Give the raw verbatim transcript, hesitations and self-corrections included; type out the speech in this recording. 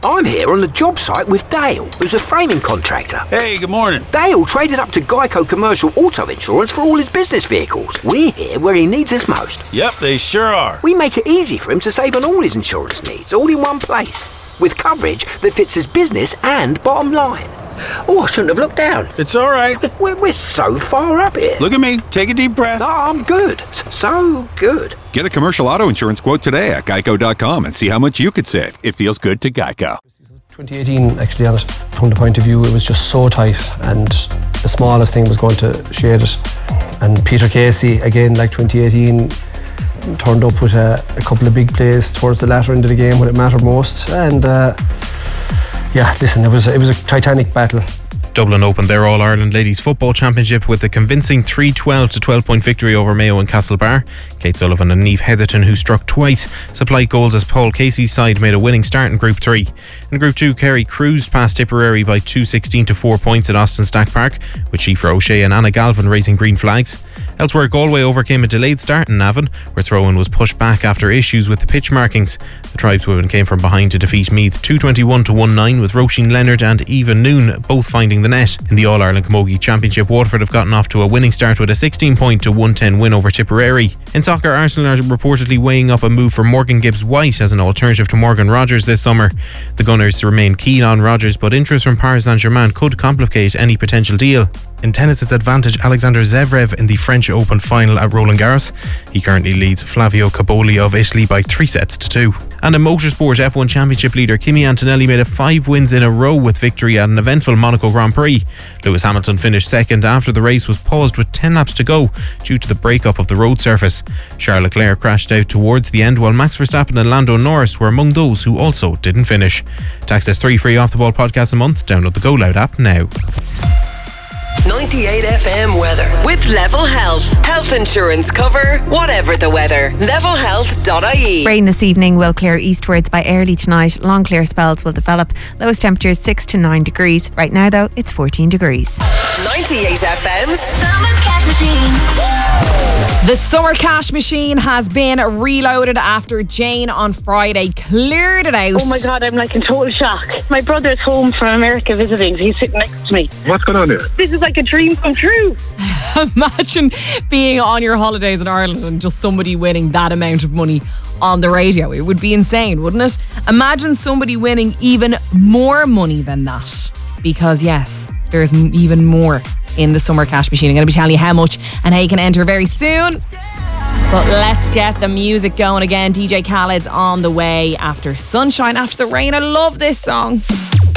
I'm here on the job site with Dale, who's a framing contractor. Hey, good morning. Dale traded up to Geico Commercial Auto Insurance for all his business vehicles. We're here where he needs us most. Yep, they sure are. We make it easy for him to save on all his insurance needs, all in one place, with coverage that fits his business and bottom line. Oh, I shouldn't have looked down. It's all right. We're, we're so far up here. Look at me. Take a deep breath. Oh, I'm good. So good. Get a commercial auto insurance quote today at geico dot com and see how much you could save. It feels good to Geico. twenty eighteen, actually, on it, from the point of view, it was just so tight, and the smallest thing was going to shade it. And Peter Casey, again, like twenty eighteen, turned up with a, a couple of big plays towards the latter end of the game when it mattered most. And uh, yeah, listen, it was it was a titanic battle. Dublin opened their All-Ireland Ladies Football Championship with a convincing three twelve to twelve point victory over Mayo and Castlebar. Kate Sullivan and Niamh Heatherton, who struck twice, supplied goals as Paul Casey's side made a winning start in Group three. In Group two, Kerry cruised past Tipperary by two sixteen to four points at Austin Stack Park, with Shifra O'Shea and Anna Galvin raising green flags. Elsewhere, Galway overcame a delayed start in Navan, where Throwan was pushed back after issues with the pitch markings. The tribeswomen came from behind to defeat Meath two twenty-one to nineteen, with Roisin Leonard and Eva Noon both finding the net. In the All-Ireland Camogie Championship, Waterford have gotten off to a winning start with a sixteen point to one ten win over Tipperary. In soccer, Arsenal are reportedly weighing up a move for Morgan Gibbs-White as an alternative to Morgan Rogers this summer. The Gunners remain keen on Rogers, but interest from Paris Saint-Germain could complicate any potential deal. In tennis's advantage, Alexander Zverev in the French Open final at Roland Garros. He currently leads Flavio Caboli of Italy by three sets to two. And in motorsport, F one Championship leader Kimi Antonelli made it five wins in a row with victory at an eventful Monaco Grand Prix. Lewis Hamilton finished second after the race was paused with ten laps to go due to the breakup of the road surface. Charles Leclerc crashed out towards the end, while Max Verstappen and Lando Norris were among those who also didn't finish. To access three free Off The Ball podcasts a month, download the Go Loud app now. ninety-eight F M weather with Level Health. Health insurance cover, whatever the weather. level health dot I E. Rain this evening will clear eastwards by early tonight. Long clear spells will develop. Lowest temperatures six to nine degrees. Right now, though, it's fourteen degrees. ninety-eight F M's Summer Cash Machine. The Summer Cash Machine has been reloaded after Jane on Friday cleared it out. Oh my God, I'm like in total shock. My brother's home from America visiting. He's sitting next to me. What's going on here? This is like a dream come true. Imagine being on your holidays in Ireland and just somebody winning that amount of money on the radio. It would be insane, wouldn't it? Imagine somebody winning even more money than that. Because yes, there's even more in the Summer Cash Machine. I'm going to be telling you how much and how you can enter very soon. But let's get the music going again. D J Khaled's on the way after Sunshine, after the rain. I love this song.